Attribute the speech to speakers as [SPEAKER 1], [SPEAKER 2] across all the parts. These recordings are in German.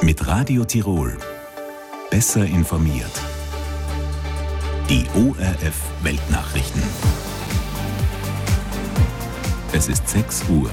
[SPEAKER 1] Mit Radio Tirol. Besser informiert. Die ORF Weltnachrichten. Es ist 6 Uhr.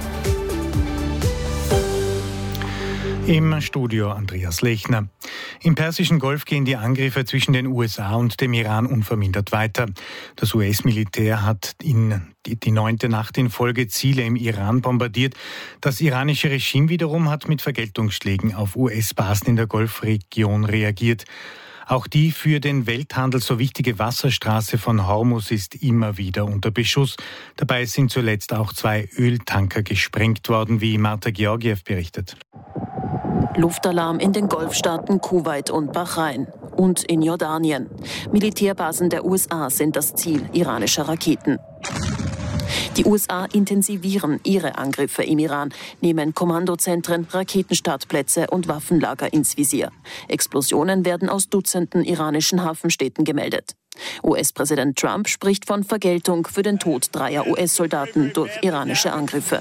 [SPEAKER 2] Im Studio Andreas Lechner. Im Persischen Golf gehen die Angriffe zwischen den USA und dem Iran unvermindert weiter. Das US-Militär hat die 9. Nacht in Folge Ziele im Iran bombardiert. Das iranische Regime wiederum hat mit Vergeltungsschlägen auf US-Basen in der Golfregion reagiert. Auch die für den Welthandel so wichtige Wasserstraße von Hormuz ist immer wieder unter Beschuss. Dabei sind zuletzt auch 2 Öltanker gesprengt worden, wie Marta Georgiev berichtet.
[SPEAKER 3] Luftalarm in den Golfstaaten Kuwait und Bahrain und in Jordanien. Militärbasen der USA sind das Ziel iranischer Raketen. Die USA intensivieren ihre Angriffe im Iran, nehmen Kommandozentren, Raketenstartplätze und Waffenlager ins Visier. Explosionen werden aus Dutzenden iranischen Hafenstädten gemeldet. US-Präsident Trump spricht von Vergeltung für den Tod 3 US-Soldaten durch iranische Angriffe.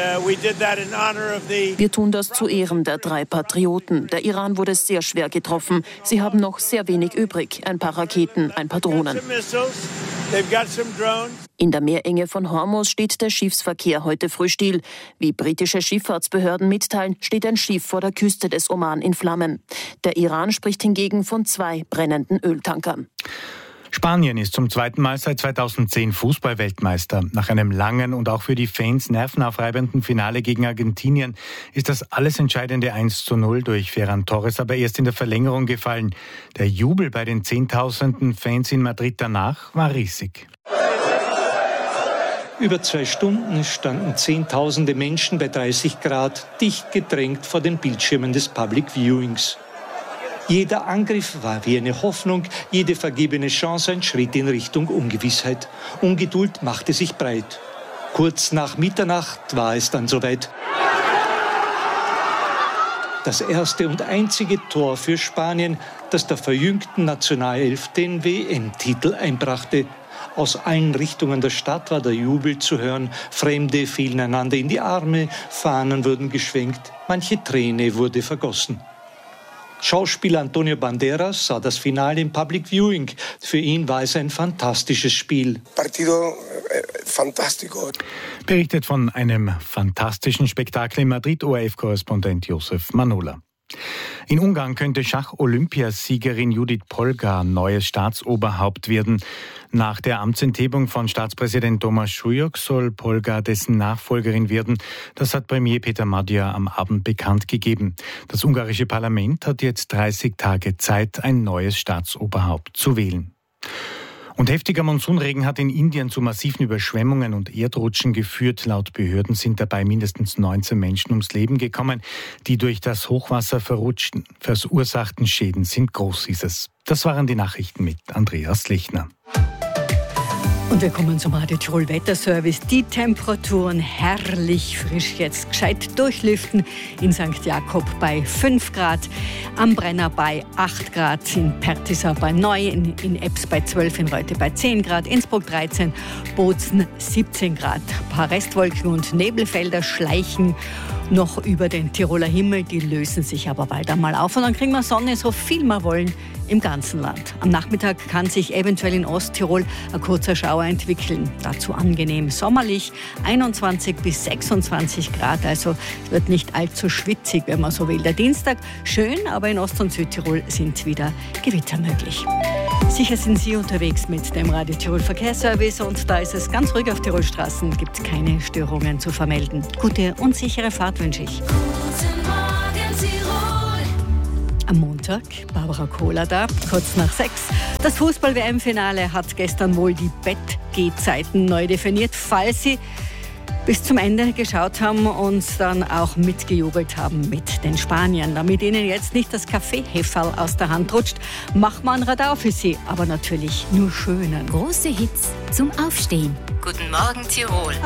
[SPEAKER 3] Wir tun das zu Ehren der 3 Patrioten. Der Iran wurde sehr schwer getroffen. Sie haben noch sehr wenig übrig. Ein paar Raketen, ein paar Drohnen. In der Meerenge von Hormuz steht der Schiffsverkehr heute früh still. Wie britische Schifffahrtsbehörden mitteilen, steht ein Schiff vor der Küste des Oman in Flammen. Der Iran spricht hingegen von 2 brennenden Öltankern.
[SPEAKER 2] Spanien ist zum 2. Mal seit 2010 Fußball-Weltmeister. Nach einem langen und auch für die Fans nervenaufreibenden Finale gegen Argentinien ist das alles entscheidende 1:0 durch Ferran Torres aber erst in der Verlängerung gefallen. Der Jubel bei den Zehntausenden Fans in Madrid danach war riesig.
[SPEAKER 4] Über 2 Stunden standen Zehntausende Menschen bei 30 Grad dicht gedrängt vor den Bildschirmen des Public Viewings. Jeder Angriff war wie eine Hoffnung, jede vergebene Chance ein Schritt in Richtung Ungewissheit. Ungeduld machte sich breit. Kurz nach Mitternacht war es dann soweit. Das erste und einzige Tor für Spanien, das der verjüngten Nationalelf den WM-Titel einbrachte. Aus allen Richtungen der Stadt war der Jubel zu hören. Fremde fielen einander in die Arme, Fahnen wurden geschwenkt, manche Träne wurde vergossen. Schauspieler Antonio Banderas sah das Finale im Public Viewing. Für ihn war es ein fantastisches Spiel.
[SPEAKER 5] Partido fantástico.
[SPEAKER 2] Berichtet von einem fantastischen Spektakel in Madrid ORF-Korrespondent Josef Manola. In Ungarn könnte Schach-Olympiasiegerin Judith Polgar neues Staatsoberhaupt werden. Nach der Amtsenthebung von Staatspräsident Tomáš Šujuk soll Polgar dessen Nachfolgerin werden. Das hat Premier Peter Magyar am Abend bekannt gegeben. Das ungarische Parlament hat jetzt 30 Tage Zeit, ein neues Staatsoberhaupt zu wählen. Und heftiger Monsunregen hat in Indien zu massiven Überschwemmungen und Erdrutschen geführt. Laut Behörden sind dabei mindestens 19 Menschen ums Leben gekommen. Die durch das Hochwasser verursachten Schäden sind groß, hieß es. Das waren die Nachrichten mit Andreas Lechner.
[SPEAKER 6] Und wir kommen zum Radio Tirol Wetterservice. Die Temperaturen herrlich frisch jetzt. Gescheit durchlüften in St. Jakob bei 5 Grad, am Brenner bei 8 Grad, in Pertisau bei 9, in Ebbs bei 12, in Reute bei 10 Grad, Innsbruck 13, Bozen 17 Grad. Ein paar Restwolken und Nebelfelder schleichen noch über den Tiroler Himmel, die lösen sich aber bald einmal auf und dann kriegen wir Sonne, so viel wir wollen, im ganzen Land. Am Nachmittag kann sich eventuell in Osttirol ein kurzer Schauer entwickeln. Dazu angenehm sommerlich, 21 bis 26 Grad, also es wird nicht allzu schwitzig, wenn man so will. Der Dienstag schön, aber in Ost- und Südtirol sind wieder Gewitter möglich. Sicher sind Sie unterwegs mit dem Radio Tirol Verkehrsservice und da ist es ganz ruhig auf Tirolstraßen, gibt keine Störungen zu vermelden. Gute und sichere Fahrt wünsche ich.
[SPEAKER 7] Guten Morgen, Tirol.
[SPEAKER 6] Am Montag, Barbara Kohler da, kurz nach 6. Das Fußball-WM-Finale hat gestern wohl die Bettgehzeiten neu definiert, falls Sie bis zum Ende geschaut haben und dann auch mitgejubelt haben mit den Spaniern. Damit Ihnen jetzt nicht das Kaffeeheferl aus der Hand rutscht, macht man ein Radau für Sie, aber natürlich nur schönen.
[SPEAKER 7] Große Hits zum Aufstehen. Guten Morgen, Tirol.